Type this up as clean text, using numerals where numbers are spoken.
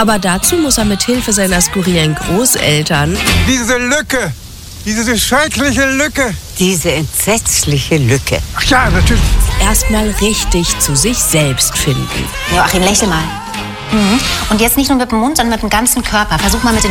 Aber dazu muss er mit Hilfe seiner skurrilen Großeltern Diese Lücke, diese schreckliche Lücke. Diese entsetzliche Lücke. Ach ja, natürlich. erstmal richtig zu sich selbst finden. Joachim, lächel mal. Und jetzt nicht nur mit dem Mund, sondern mit dem ganzen Körper. Versuch mal mit den